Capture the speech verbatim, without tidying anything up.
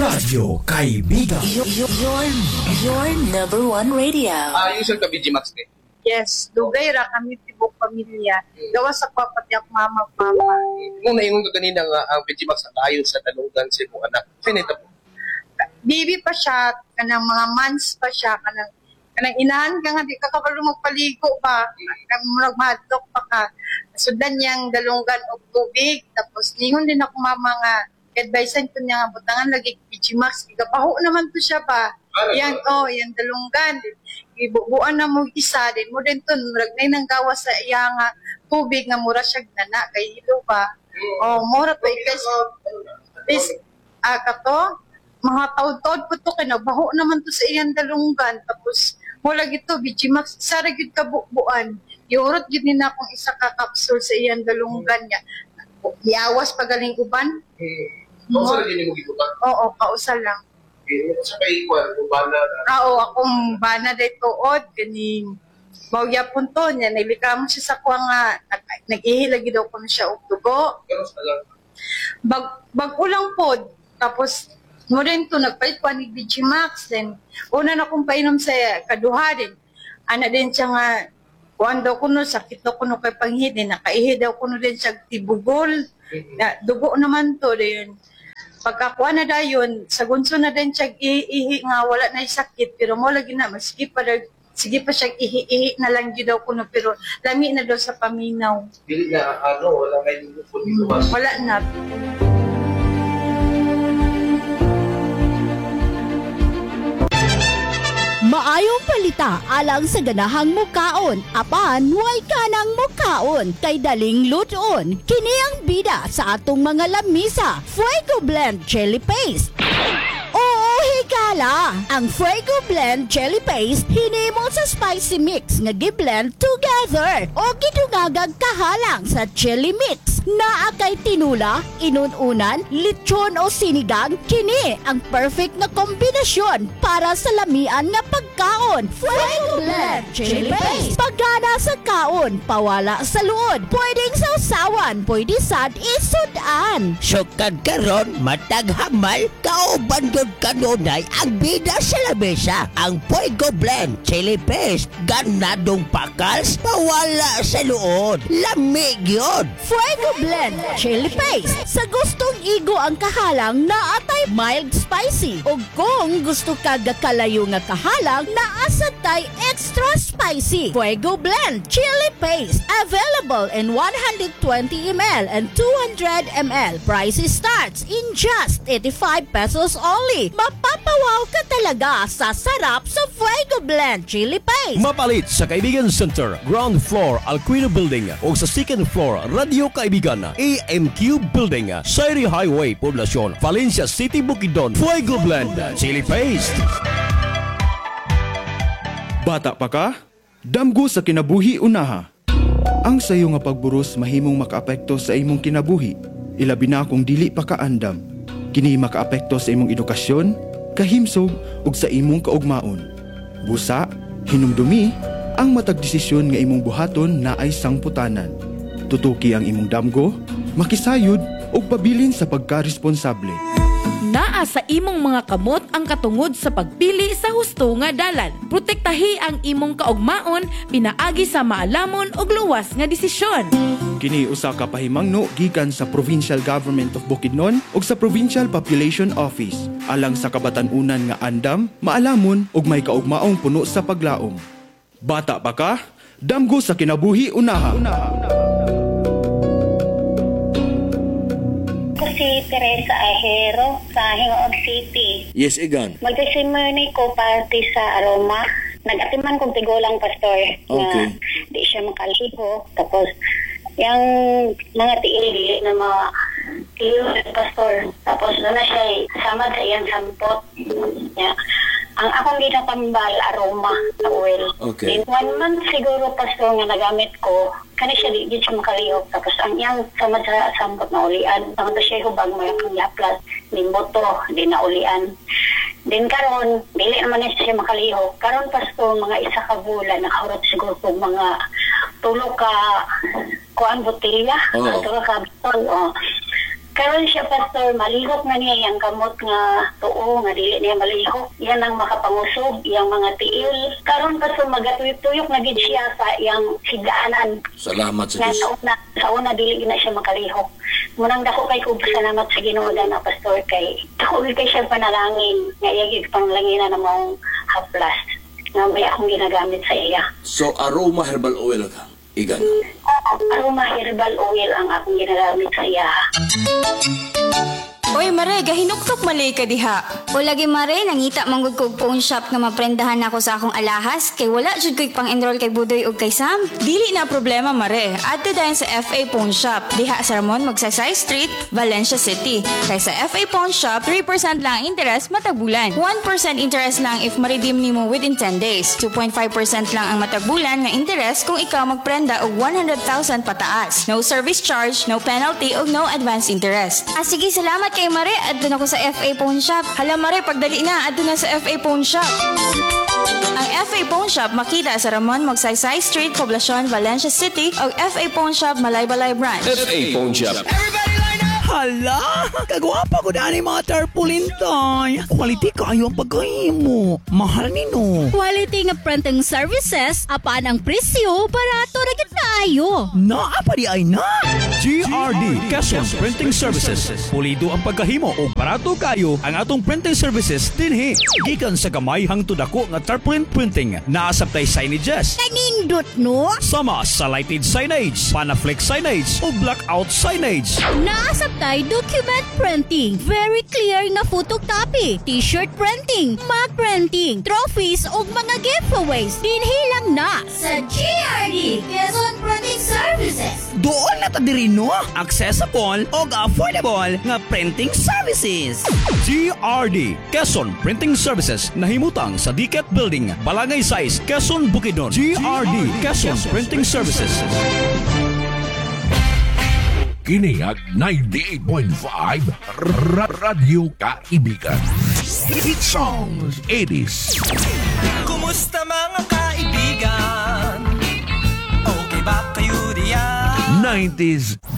Radyo Kaibigan. Your, your, your number one radio. Ah, uh, usual ka B G Max din? Yes, dugay ra kami tibok pamilya. Gawa sa papatyak mama mama. Kung naingon ko kanina nga ang B G Max sa tayo sa talungan sa imong anak. Finita po. Baby pa siya, kanang mga months pa siya, kanang kanang inahan ka nga, di ka kabalo magpaligo pa. Kanang mahadlok pa ka. Sudan niyang dalunggan og tubig. Tapos ningon din ako mama nga, advisean ko niya nga, butangan lagi B G Max. Igapaho naman to siya pa. Yan, oh, yan dalunggan. Ibubuan na mo isa din. Mo din to, ragnay nang gawa sa iya nga tubig nga mura siya nana, kay ilo pa. Oh, mura to. Is, ah, kato, mga taod-taod po to, kinabaho naman to sa iyang dalunggan. Tapos, mula gito, B G Max, sarag yun kabubuan. Iurot yun din akong isa ka capsule sa iyang dalunggan niya. Iyawas pagaling uban. Hmm. Kausa lang din mo gito ba? Oo, kausa lang. Okay. Sa paikuan, kung bana na? Oo, akong bana dito od, ganing mauya punto niya, nailikamo siya sa kuwa nga, nag-ihilagi daw ko na siya og dugo. Bag, bag-ulang pod, tapos mo rin to, nagpalit ko ni B G Max, then una na kong painom sa kaduha din. Ana din siya nga, kuhan daw ko no, sakit daw ko no kay panghid, nakaihi daw ko no din siya tibugol, na, dugo naman to, din. Pagkakuha na dayon, sa gunso na din siya ihi nga, wala na yung sakit, pero mo lagi na, maski pa, sige pa siya ihi-ihi na lang yun daw kuno, pero lami na daw sa paminaw. Dili na, ano, wala may lingkod dito mas. Wala na. Maayong palita alang sa ganahang mukaon, apan way kanang mukaon kay daling luton. Kini ang bida sa atong mga lamisa, Fuego Blend Chili Paste. Oo, higala! Ang Fuego Blend Chili Paste hinimo sa spicy mix nga gi-blend together o gidungagag kahalang sa chili mix. Naa kay tinula, inununan, lechon o sinigang, kini ang perfect na kombinasyon para sa lamian nga pagkaon. Fuego Blend Chili Paste. Pagana sa kaon, pawala sa luod. Pwedeng sausawan, pwede sad isudan. Sukad karon matag hamal, kauban yun kanunay ang bida sa lamesa. Ang Fuego Blend Chili Paste, ganadong pakals, pawala sa luod. Lamig yun. Fuego Blend Chili Paste. Sa gustong igo ang kahalang na atay mild spicy. O kung gusto ka gakalayo nga kahalang na asatay extra spicy. Fuego Blend Chili Paste. Available in one hundred twenty milliliters and two hundred milliliters. Price starts in just eighty-five pesos only. Mapapawaw ka talaga sa sarap sa Fuego Blend Chili Paste. Mapalit sa Kaibigan Center, ground floor, Alquino Building o sa second floor, Radio Kaibigan, A M Q Building, Sairi Highway, Poblacion, Valencia City, Bukidnon. Fuego Blend Chili Paste. Bata pa ka? Damgo sa kinabuhi unaha. Ang sayo nga pagburos mahimong makaapekto sa imong kinabuhi. Ilabi na kung dili pa ka andam. Kini makaapekto sa imong edukasyon, kahimsog ug sa imong kaugmaon. Busa, hinumdumi, ang matag desisyon nga imong buhaton na ay sangputanan. Tutuki ang imong damgo, makisayod ug pabilin sa pagkaresponsable. Naa sa imong mga kamot ang katungod sa pagpili sa husto nga dalan. Protektahi ang imong kaugmaon pinaagi sa maalamon ug luwas nga desisyon. Kini usa ka pahimangno gikan sa Provincial Government of Bukidnon ug sa Provincial Population Office alang sa kabatan-unan nga andam, maalamon ug may kaugmaong puno sa paglaom. Bata pa ka? Damgo sa kinabuhi unaha. unaha, unaha. Si Teresa Ahero sa Hingoog City. Yes, Igan. Magtesimony ko party sa Aroma. Nag-atiman kong tigulang pastor okay. na di siya makaliho. Tapos, yung mga tiili na mga tiyo ng pastor. Tapos, doon na siya samad sa iyang sampot. Yeah. Ang akong ginatambal, Aroma, sa oil. Okay. Then, one month siguro pastor nga nagamit ko, kani siya di, di siya makalihok. Tapos ang iyang sama sa sampot na ulian. Tama to siya hubag mo yung yaplas. Di moto, di na ulian. Then karon dili naman na siya makalihok. Karon pastor, mga isa ka bulan, nakahurot siguro po mga tulo ka kuan botilya. Oh. Tulo ka bitol. Oh. Karon siya, Pastor, malihok na niya yung kamot nga tuo, nga dili niya malihok. Yan ang makapangusog, yung mga tiil. Karon, Pastor, magatuyok-tuyok na gid siya sa yung higaanan. Salamat sa Nga Diyos. sa una, sa una dili na siya makalihok. Munang dako kay ko salamat sa Ginoo na Pastor, kay dako kay siya panalangin. Nga iyagig panalangin na mong haplas. Nga may akong ginagamit sa iya. So, aroma herbal oil ka. Igan. Aroma herbal oil ang akong ginagamit sa iya. Oy, Mare, gahinuktok mali ka diha. O lagi, Mare, nangita manggod ko phone shop nga maprendahan ako sa akong alahas, kay wala jud ko'y pang-enroll kay Budoy ug kay Sam. Dili na problema, Mare. Adto dayon sa F A Phone Shop. Diha sa Ramon Magsaysay Street, Valencia City. Kay sa F A Phone Shop, three percent lang ang interest matag bulan. one percent interest lang if ma-redeem nimo within ten days. two point five percent lang ang matag bulan nga interest kung ikaw magprenda og one hundred thousand pataas. No service charge, no penalty ug no advance interest. Ah, sige, salamat kay Mare. Adto na ko sa F A Phone Shop. Hala, Mare, pagdali na, adto na sa F A Phone Shop. Ang F A Phone Shop makita sa Ramon Magsaysay Street, Poblacion, Valencia City o F A Phone Shop, Malaybalay Branch. F A Phone Shop. Hala, kagwapa ko na ni mga tarpaulin toy. Quality kayo ang pagkahimo. Mahal nino. Quality nga printing services, apaan ang presyo, barato na gid kaayo. Naa pa di ay na. G R D Quezon Printing Services. Pulido ang pagkahimo o barato kayo ang atong printing services dinhi. Gikan sa gamay hangtod ako nga tarpaulin printing. Naasabtay signages. Kanindot no? Sama sa lighted signage, panaflex signage o blackout signage. Naasabtay document printing, very clear nga photocopy, t-shirt printing, mug printing, trophies ug mga giveaways. Dinhi lang na sa G R D Quezon Printing Services. Doon na ta diri no. Accessible o affordable nga printing services. G R D Quezon Printing Services nahimutang sa Diket Building, Balangay Size, Quezon, Bukidnon. G R D Quezon Printing Services. Kiniag ninety-eight point five Ra- Radyo Kaibigan. Hit songs eighties. Kumusta mga kaibigan? Okay ba kayo diyan? nineties